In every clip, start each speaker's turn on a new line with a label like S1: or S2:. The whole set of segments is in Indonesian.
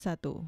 S1: Satu.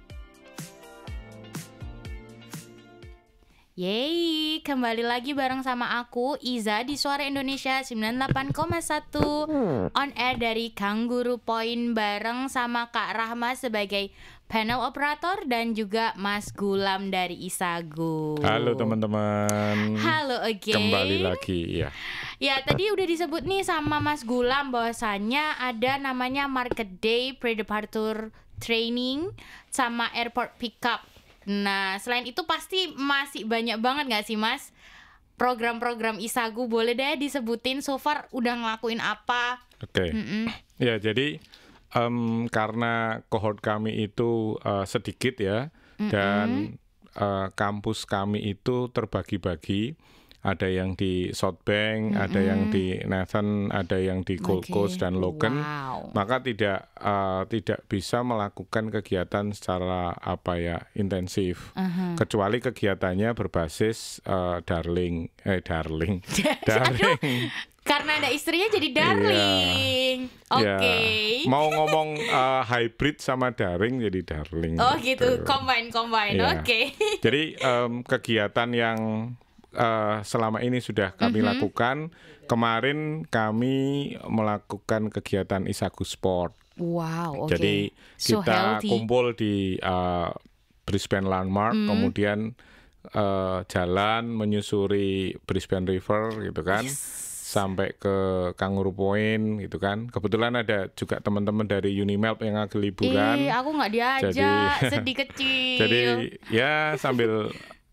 S2: Yeay, kembali lagi bareng sama aku, Iza di Suara Indonesia 98,1 on air dari Kangguru Point bareng sama Kak Rahma sebagai panel operator dan juga Mas Gulam dari Isago.
S3: Halo teman-teman.
S2: Halo again.
S3: Kembali lagi ya.
S2: Ya, tadi udah disebut nih sama Mas Gulam bahwasannya ada namanya Market Day Pre-Departure Training sama Airport Pickup. Nah, selain itu pasti masih banyak banget gak sih Mas program-program Isago? Boleh deh disebutin so far udah ngelakuin apa?
S3: Oke. Ya, jadi karena cohort kami itu sedikit ya, dan kampus kami itu terbagi-bagi. Ada yang di Southbank, ada yang di Nathan, ada yang di Gold Coast dan Logan.
S2: Wow.
S3: Maka tidak bisa melakukan kegiatan secara intensif, kecuali kegiatannya berbasis daring.
S2: Karena ada istrinya jadi darling. Oke.
S3: Ya, mau ngomong hybrid sama daring jadi darling.
S2: Oh gitu, combine.
S3: Ya.
S2: Oke.
S3: Jadi kegiatan yang selama ini sudah kami lakukan. Kemarin kami melakukan kegiatan Isago Sport.
S2: Wow, oke.
S3: Jadi
S2: So
S3: kita
S2: healthy.
S3: kumpul di Brisbane Landmark, kemudian jalan menyusuri Brisbane River gitu kan, sampai ke Kangguru Point gitu kan. Kebetulan ada juga teman-teman dari Unimap yang lagi liburan.
S2: Aku nggak diajak, sedih kecil.
S3: Jadi ya sambil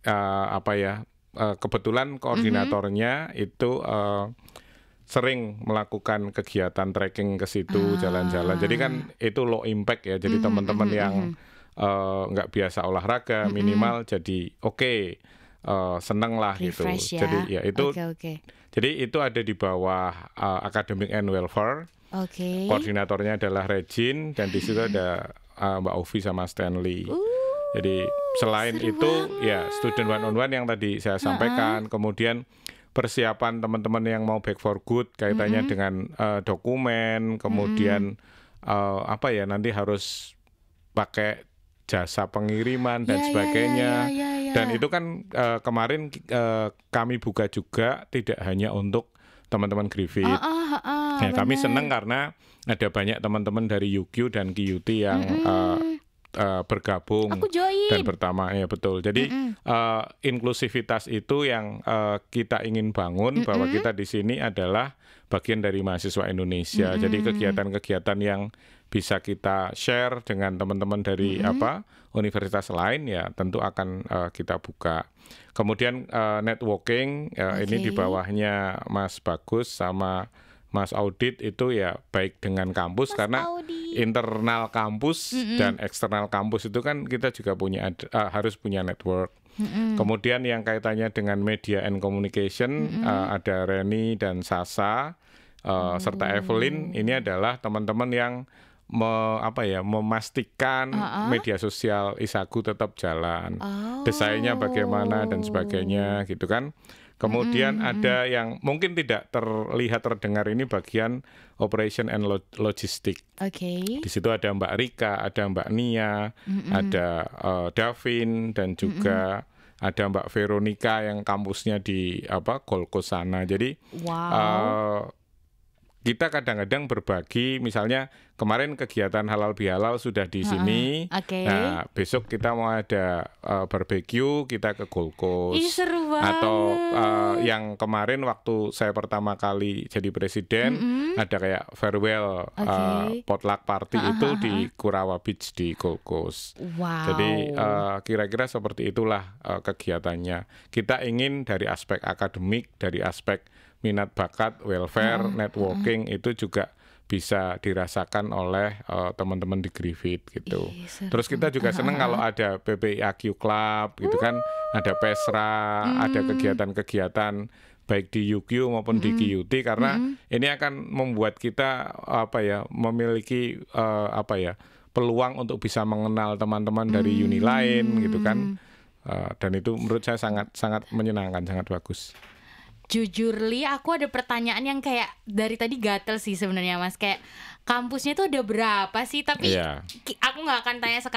S3: kebetulan koordinatornya itu sering melakukan kegiatan trekking ke situ, jalan-jalan. Jadi kan itu low impact ya. Jadi teman-teman yang nggak biasa olahraga minimal jadi seneng lah gitu.
S2: Refresh ya.
S3: Jadi ya itu.
S2: Oke.
S3: Jadi itu ada di bawah Academic and Welfare.
S2: Oke.
S3: Koordinatornya adalah Regine dan di situ ada Mbak Ovi sama Stanley. Jadi selain itu ya student one on one yang tadi saya sampaikan, kemudian persiapan teman-teman yang mau back for good kaitannya dengan dokumen, kemudian nanti harus pakai jasa pengiriman dan sebagainya. Dan itu kan kemarin kami buka juga tidak hanya untuk teman-teman Griffith. Kami senang karena ada banyak teman-teman dari UQ dan QUT yang bergabung.
S2: Aku join.
S3: Dan pertama ya betul. Jadi inklusivitas itu yang kita ingin bangun, bahwa kita di sini adalah bagian dari mahasiswa Indonesia. Jadi kegiatan-kegiatan yang bisa kita share dengan teman-teman dari universitas lain ya tentu akan kita buka. Kemudian networking ini di bawahnya Mas Bagus sama Mas Audit itu ya baik dengan kampus, karena internal kampus dan eksternal kampus itu kan kita juga harus punya network. Kemudian yang kaitannya dengan media and communication ada Reni dan Sasa serta Evelyn. Ini adalah teman-teman yang memastikan media sosial Isago tetap jalan, desainnya bagaimana dan sebagainya gitu kan. Kemudian ada yang mungkin tidak terlihat terdengar, ini bagian operation and logistik. Di situ ada Mbak Rika, ada Mbak Nia, ada Davin, dan juga ada Mbak Veronica yang kampusnya di Gold Coast sana. Jadi kita kadang-kadang berbagi, misalnya kemarin kegiatan halal bihalal sudah di sini. Nah, besok kita mau ada barbecue, kita ke Gold Coast.
S2: Seru banget.
S3: Atau yang kemarin waktu saya pertama kali jadi presiden, ada kayak farewell potluck party itu di Kurawa Beach di Gold Coast.
S2: Wow.
S3: Jadi kira-kira seperti itulah kegiatannya. Kita ingin dari aspek akademik, dari aspek minat bakat, welfare, networking itu juga bisa dirasakan oleh teman-teman di Griffith gitu. Terus kita juga senang kalau ada PPIAQ Club gitu kan, ada PESRA, ada kegiatan-kegiatan baik di UQ maupun di QUT, karena ini akan membuat kita memiliki peluang untuk bisa mengenal teman-teman dari uni lain gitu kan. Dan itu menurut saya sangat menyenangkan, sangat bagus.
S2: Jujur Li, aku ada pertanyaan yang kayak dari tadi gatel sih sebenarnya Mas. Kayak kampusnya tuh ada berapa sih? Tapi
S3: Iya.
S2: aku nggak akan tanya sekarang.